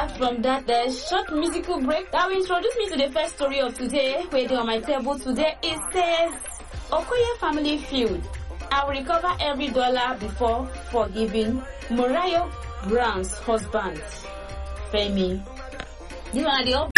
back from that short musical break. That will introduce me to the first story of today. Waiting on my table today, it says, Okoye family feud. I will recover every dollar before forgiving Morayo Brown's husband, Femi. These are the